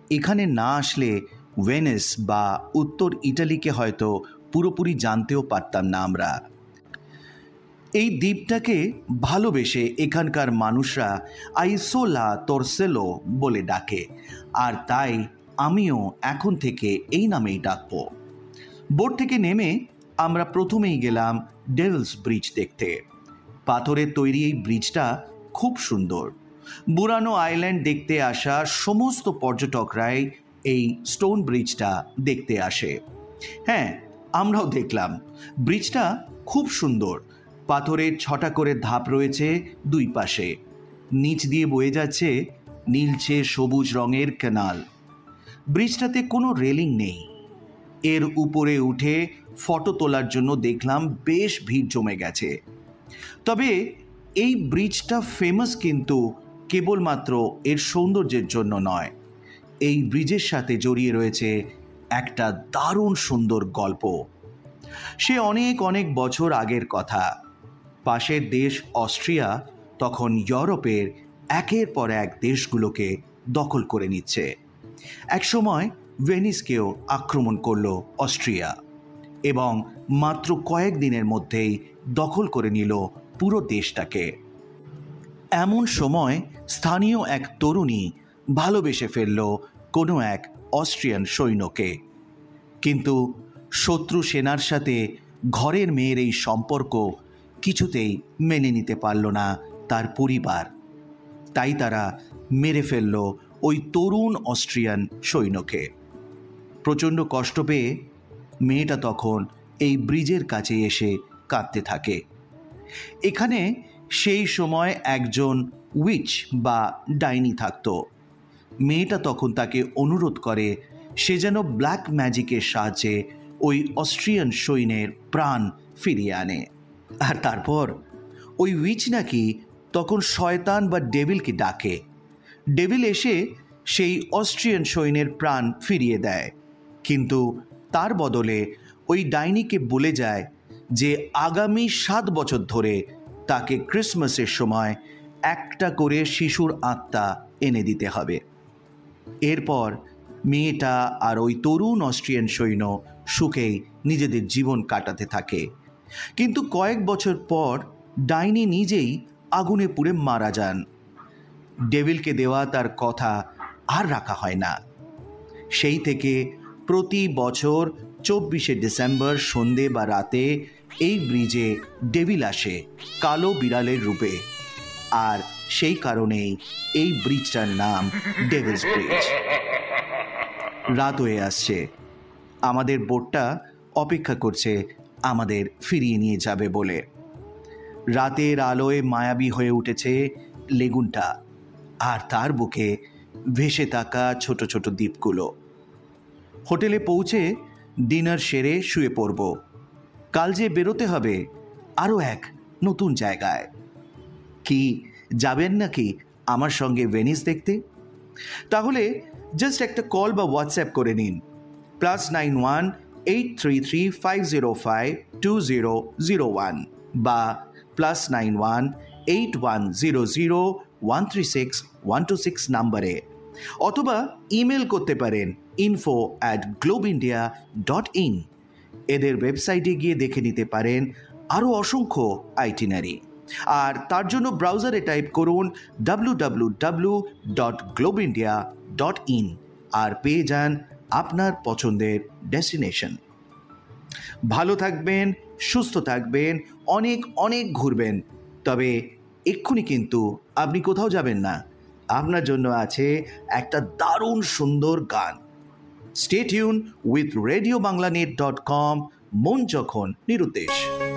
এখানে না আসলে ভেনিস বা উত্তর ইটালিকে হয়তো পুরোপুরি জানতেও পারতাম না আমরা। এই দ্বীপটাকে ভালোবেসে এখানকার মানুষরা আইসোলা তোরসেলো বলে ডাকে, আর তাই আমিও এখন থেকে এই নামেই ডাকব। বোট থেকে নেমে আমরা প্রথমেই গেলাম ডেভিলস ব্রিজ দেখতে। পাথরের তৈরি এই ব্রিজটা খুব সুন্দর। বুরানো আইল্যান্ড দেখতে আসা সমস্ত পর্যটকরাই এই স্টোন ব্রিজটা দেখতে আসে। হ্যাঁ, আমরাও দেখলাম। ব্রিজটা খুব সুন্দর। পাথরের 6টা করে ধাপ রয়েছে দুই পাশে। নিচ দিয়ে বয়ে যাচ্ছে নীলচে সবুজ রঙের ক্যানাল। ব্রিজটাতে কোনো রেলিং নেই। এর উপরে উঠে ফটো তোলার জন্য দেখলাম বেশ ভিড় জমে গেছে। তবে এই ব্রিজটা ফেমাস কিন্তু কেবলমাত্র এর সৌন্দর্যের জন্য নয়। এই ব্রিজের সাথে জড়িয়ে রয়েছে একটা দারুণ সুন্দর গল্প। সে অনেক অনেক বছর আগের কথা। পাশের দেশ অস্ট্রিয়া তখন ইউরোপের একের পর এক দেশগুলোকে দখল করে নিচ্ছে। একসময় ভেনিসকেও আক্রমণ করল অস্ট্রিয়া এবং মাত্র কয়েক দিনের মধ্যেই দখল করে নিল পুরো দেশটাকে। এমন সময় স্থানীয় এক তরুণী ভালোবেসে ফেলল কোনো এক অস্ট্রিয়ান সৈন্যকে। কিন্তু শত্রু সেনার সাথে ঘরের মেয়ের এই সম্পর্ক কিছুতেই মেনে নিতে পারল না তার পরিবার। তাই তারা মেরে ফেলল ওই তরুণ অস্ট্রিয়ান সৈন্যকে। প্রচণ্ড কষ্ট পেয়ে মেয়েটা তখন এই ব্রিজের কাছে এসে কাঁদতে থাকে। এখানে সেই সময় একজন উইচ বা ডাইনি থাকত। মেয়েটা তখন তাকে অনুরোধ করে সে যেন ব্ল্যাক ম্যাজিকের সাহায্যে ওই অস্ট্রিয়ান সৈন্যের প্রাণ ফিরিয়ে আনে। আর তারপর ওই উইচ নাকি তখন শয়তান বা ডেভিলকে ডাকে। ডেভিল এসে সেই অস্ট্রিয়ান সৈন্যের প্রাণ ফিরিয়ে দেয়, কিন্তু তার বদলে ওই ডাইনিকে বলে যায় যে আগামী 7 বছর ধরে তাকে ক্রিসমাসের সময় একটা করে শিশুর আত্মা এনে দিতে হবে। এরপর মেয়েটা আর ওই তরুণ অস্ট্রিয়ান সৈন্য সুখেই নিজেদের জীবন কাটাতে থাকে। কিন্তু কয়েক বছর পর ডাইনি নিজেই আগুনে পুড়ে মারা যান। ডেভিলকে দেওয়া তার কথা আর রাখা হয় না। সেই থেকে প্রতি বছর 24শে ডিসেম্বর সন্ধে বা রাতে এই ব্রিজে ডেভিল আসে কালো বিড়ালের রূপে, আর সেই কারণেই এই ব্রিজটার নাম ডেভিলস ব্রিজ। রাত হয়ে আসছে। আমাদের বোটটা অপেক্ষা করছে আমাদের ফিরিয়ে নিয়ে যাবে বলে। রাতের আলোয় মায়াবী হয়ে উঠেছে লেগুনটা, আর তার বুকে ভেসে থাকা ছোট ছোট দ্বীপগুলো। হোটেলে পৌঁছে ডিনার সেরে শুয়ে পড়ব। কাল যে বেরোতে হবে আরও এক নতুন জায়গায়। কি যাবেন নাকি আমার সঙ্গে ভেনিস দেখতে? তাহলে জাস্ট একটা কল বা হোয়াটসঅ্যাপ করে নিন, +91 833 505 2001 বা +91 8100 136 126 নাম্বারে, অথবা ইমেল করতে পারেন info@globeindia.in। এদের ওয়েবসাইটে গিয়ে দেখে নিতে পারেন আরও অসংখ্য আইটিনারি। আর তার জন্য ব্রাউজারে টাইপ করুন www.globeindia.in আর পেয়ে যান আপনার পছন্দের ডেস্টিনেশন। ভালো থাকবেন, সুস্থ থাকবেন, অনেক অনেক ঘুরবেন। তবে এক্ষুনি কিন্তু আপনি কোথাও যাবেন না। আপনার জন্য আছে একটা দারুণ সুন্দর গান। Stay tune with radiobanglanet.com। মন যখন নিরুদ্দেশ।